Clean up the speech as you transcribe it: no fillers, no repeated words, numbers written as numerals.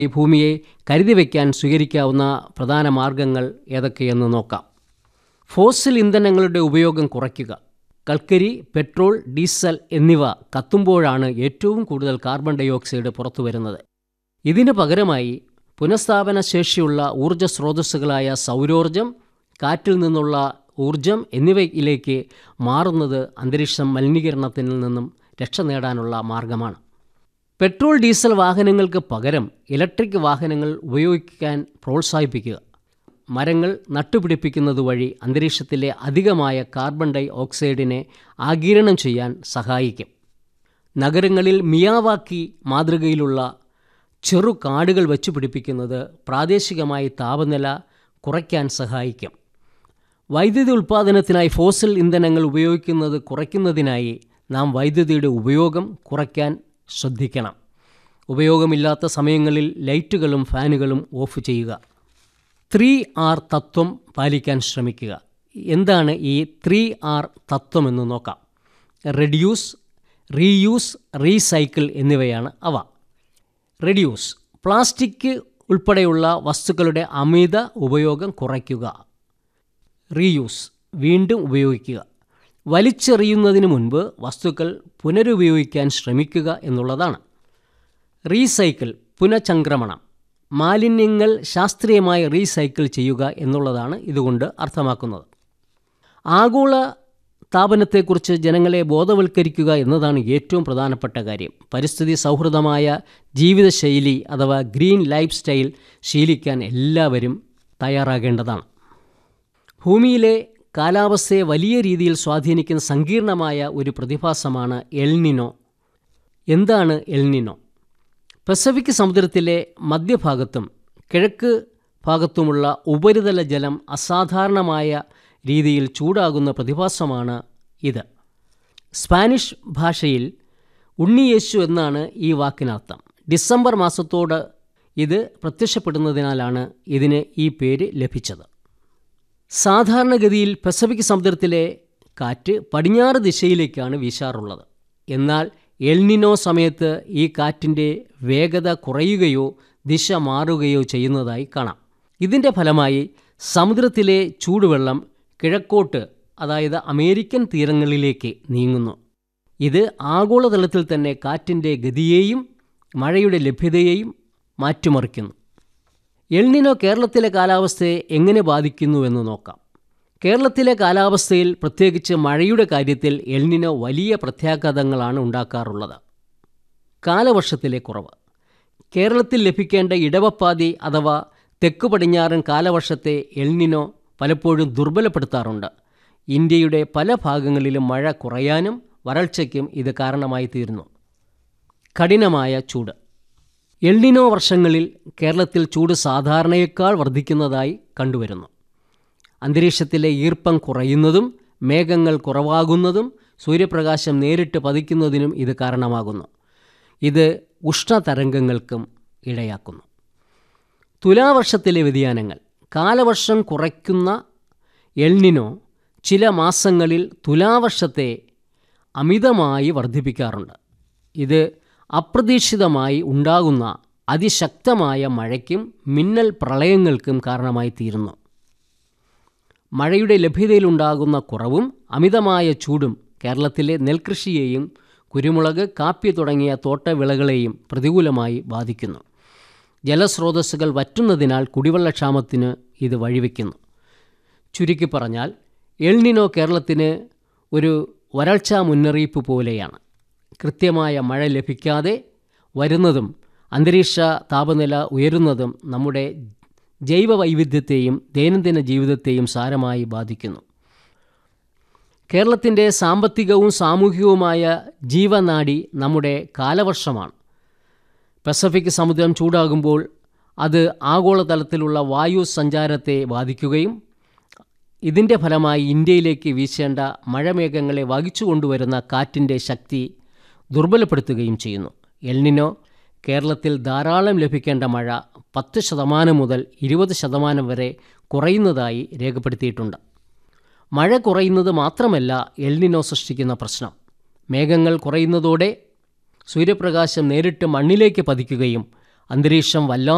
ഈ ഭൂമിയെ കരുതി വയ്ക്കാൻ സ്വീകരിക്കാവുന്ന പ്രധാന മാർഗങ്ങൾ ഏതൊക്കെയെന്ന് നോക്കാം. ഫോസിൽ ഇന്ധനങ്ങളുടെ ഉപയോഗം കുറയ്ക്കുക. കൽക്കരി, പെട്രോൾ, ഡീസൽ എന്നിവ കത്തുമ്പോഴാണ് ഏറ്റവും കൂടുതൽ കാർബൺ ഡൈ ഓക്സൈഡ് പുറത്തു വരുന്നത്. ഇതിന് പകരമായി പുനഃസ്ഥാപന ശേഷിയുള്ള ഊർജ്ജ സ്രോതസ്സുകളായ സൗരോർജം, കാറ്റിൽ നിന്നുള്ള ഊർജം എന്നിവയിലേക്ക് മാറുന്നത് അന്തരീക്ഷ മലിനീകരണത്തിൽ നിന്നും രക്ഷ നേടാനുള്ള മാർഗമാണ്. പെട്രോൾ, ഡീസൽ വാഹനങ്ങൾക്ക് പകരം ഇലക്ട്രിക് വാഹനങ്ങൾ ഉപയോഗിക്കാൻ പ്രോത്സാഹിപ്പിക്കുക. മരങ്ങൾ നട്ടുപിടിപ്പിക്കുന്നത് വഴി അന്തരീക്ഷത്തിലെ അധികമായ കാർബൺ ഡൈ ഓക്സൈഡിനെ ആഗിരണം ചെയ്യാൻ സഹായിക്കും. നഗരങ്ങളിൽ മിയാവാക്കി മാതൃകയിലുള്ള ചെറു കാടുകൾ വച്ചു പിടിപ്പിക്കുന്നത് പ്രാദേശികമായി താപനില കുറയ്ക്കാൻ സഹായിക്കും. വൈദ്യുതി ഉൽപ്പാദനത്തിനായി ഫോസിൽ ഇന്ധനങ്ങൾ ഉപയോഗിക്കുന്നത് കുറയ്ക്കുന്നതിനായി നാം വൈദ്യുതിയുടെ ഉപയോഗം കുറയ്ക്കാൻ ശ്രദ്ധിക്കണം. ഉപയോഗമില്ലാത്ത സമയങ്ങളിൽ ലൈറ്റുകളും ഫാനുകളും ഓഫ് ചെയ്യുക. 3R തത്വം പാലിക്കാൻ ശ്രമിക്കുക. എന്താണ് ഈ 3R തത്വം എന്ന് നോക്കാം. റെഡ്യൂസ്, റീയൂസ്, റീസൈക്കിൾ എന്നിവയാണ് അവ. റെഡ്യൂസ്: പ്ലാസ്റ്റിക് ഉൾപ്പെടെയുള്ള വസ്തുക്കളുടെ അമിത ഉപയോഗം കുറയ്ക്കുക. റീയൂസ്: വീണ്ടും ഉപയോഗിക്കുക. വലിച്ചെറിയുന്നതിന് മുൻപ് വസ്തുക്കൾ പുനരുപയോഗിക്കാൻ ശ്രമിക്കുക എന്നുള്ളതാണ്. റീസൈക്കിൾ: പുനഃചംക്രമണം. മാലിന്യങ്ങൾ ശാസ്ത്രീയമായി റീസൈക്കിൾ ചെയ്യുക എന്നുള്ളതാണ് ഇതുകൊണ്ട് അർത്ഥമാക്കുന്നത്. ആഗോള താപനത്തെക്കുറിച്ച് ജനങ്ങളെ ബോധവൽക്കരിക്കുക എന്നതാണ് ഏറ്റവും പ്രധാനപ്പെട്ട കാര്യം. പരിസ്ഥിതി സൗഹൃദമായ ജീവിതശൈലി അഥവാ ഗ്രീൻ ലൈഫ് സ്റ്റൈൽ ശീലിക്കാൻ എല്ലാവരും തയ്യാറാകേണ്ടതാണ്. ഭൂമിയിലെ കാലാവസ്ഥയെ വലിയ രീതിയിൽ സ്വാധീനിക്കുന്ന സങ്കീർണമായ ഒരു പ്രതിഭാസമാണ് എൽനിനോ. എന്താണ് എൽനിനോ? പസഫിക് സമുദ്രത്തിലെ മധ്യഭാഗത്തും കിഴക്ക് ഭാഗത്തുമുള്ള ഉപരിതല ജലം അസാധാരണമായ രീതിയിൽ ചൂടാകുന്ന പ്രതിഭാസമാണ് ഇത്. സ്പാനിഷ് ഭാഷയിൽ ഉണ്ണിയേശു എന്നാണ് ഈ വാക്കിനർത്ഥം. ഡിസംബർ മാസത്തോട് ഇത് പ്രത്യക്ഷപ്പെടുന്നതിനാലാണ് ഇതിന് ഈ പേര് ലഭിച്ചത്. സാധാരണഗതിയിൽ പസഫിക് സമുദ്രത്തിലെ കാറ്റ് പടിഞ്ഞാറ് ദിശയിലേക്കാണ് വീശാറുള്ളത്. എന്നാൽ എൽനിനോ സമയത്ത് ഈ കാറ്റിൻ്റെ വേഗത കുറയുകയോ ദിശ മാറുകയോ ചെയ്യുന്നതായി കാണാം. ഇതിൻ്റെ ഫലമായി സമുദ്രത്തിലെ ചൂടുവെള്ളം കിഴക്കോട്ട്, അതായത് അമേരിക്കൻ തീരങ്ങളിലേക്ക് നീങ്ങുന്നു. ഇത് ആഗോളതലത്തിൽ തന്നെ കാറ്റിൻ്റെ ഗതിയെയും മഴയുടെ ലഭ്യതയെയും മാറ്റിമറിക്കുന്നു. എൽനിനോ കേരളത്തിലെ കാലാവസ്ഥയെ എങ്ങനെ ബാധിക്കുന്നുവെന്ന് നോക്കാം. കേരളത്തിലെ കാലാവസ്ഥയിൽ പ്രത്യേകിച്ച് മഴയുടെ കാര്യത്തിൽ എൽനിനോ വലിയ പ്രത്യാഘാതങ്ങളാണ് ഉണ്ടാക്കാറുള്ളത്. കാലവർഷത്തിലെ കുറവ്. കേരളത്തിൽ ലഭിക്കേണ്ട ഇടവപ്പാതി അഥവാ തെക്ക് പടിഞ്ഞാറൻ കാലവർഷത്തെ എൽനിനോ പലപ്പോഴും ദുർബലപ്പെടുത്താറുണ്ട്. ഇന്ത്യയുടെ പല ഭാഗങ്ങളിലും മഴ കുറയാനും വരൾച്ചയ്ക്കും ഇത് കാരണമായി തീരുന്നു. കഠിനമായ ചൂട്. എൽനിനോ വർഷങ്ങളിൽ കേരളത്തിൽ ചൂട് സാധാരണയേക്കാൾ വർദ്ധിക്കുന്നതായി കണ്ടുവരുന്നു. അന്തരീക്ഷത്തിലെ ഈർപ്പം കുറയുന്നതും മേഘങ്ങൾ കുറവാകുന്നതും സൂര്യപ്രകാശം നേരിട്ട് പതിക്കുന്നതിനും ഇത് കാരണമാകുന്നു. ഇത് ഉഷ്ണതരംഗങ്ങൾക്കും ഇടയാക്കുന്നു. തുലാവർഷത്തിലെ വ്യതിയാനങ്ങൾ. കാലവർഷം കുറയ്ക്കുന്ന എൽനിനോ ചില മാസങ്ങളിൽ തുലാവർഷത്തെ അമിതമായി വർദ്ധിപ്പിക്കാറുണ്ട്. ഇത് അപ്രതീക്ഷിതമായി ഉണ്ടാകുന്ന അതിശക്തമായ മഴയ്ക്കും മിന്നൽ പ്രളയങ്ങൾക്കും കാരണമായി തീരുന്നു. മഴയുടെ ലഭ്യതയിലുണ്ടാകുന്ന കുറവും അമിതമായ ചൂടും കേരളത്തിലെ നെൽകൃഷിയെയും കുരുമുളക്, കാപ്പി തുടങ്ങിയ തോട്ടവിളകളെയും പ്രതികൂലമായി ബാധിക്കുന്നു. ജലസ്രോതസ്സുകൾ വറ്റുന്നതിനാൽ കുടിവെള്ളക്ഷാമത്തിന് ഇത് വഴിവെക്കുന്നു. ചുരുക്കി പറഞ്ഞാൽ എൽനിനോ കേരളത്തിന് ഒരു വരൾച്ചാ മുന്നറിയിപ്പ് പോലെയാണ്. കൃത്യമായ മഴ ലഭിക്കാതെ വരുന്നതും അന്തരീക്ഷ താപനില ഉയരുന്നതും നമ്മുടെ ജൈവ വൈവിധ്യത്തെയും ദൈനംദിന ജീവിതത്തെയും സാരമായി ബാധിക്കുന്നു. കേരളത്തിൻ്റെ സാമ്പത്തികവും സാമൂഹികവുമായ ജീവനാഡി നമ്മുടെ കാലവർഷമാണ്. പസഫിക് സമുദ്രം ചൂടാകുമ്പോൾ അത് ആഗോളതലത്തിലുള്ള വായു സഞ്ചാരത്തെ ബാധിക്കുകയും ഇതിൻ്റെ ഫലമായി ഇന്ത്യയിലേക്ക് വീശേണ്ട മഴമേഘങ്ങളെ വഹിച്ചു കൊണ്ടുവരുന്ന കാറ്റിൻ്റെ ശക്തി ദുർബലപ്പെടുത്തുകയും ചെയ്യുന്നു. എൽനിനോ കേരളത്തിൽ ധാരാളം ലഭിക്കേണ്ട മഴ 10% മുതൽ 20% വരെ കുറയുന്നതായി രേഖപ്പെടുത്തിയിട്ടുണ്ട്. മഴ കുറയുന്നത് മാത്രമല്ല എൽനിനോ സൃഷ്ടിക്കുന്ന പ്രശ്നം. മേഘങ്ങൾ കുറയുന്നതോടെ സൂര്യപ്രകാശം നേരിട്ട് മണ്ണിലേക്ക് പതിക്കുകയും അന്തരീക്ഷം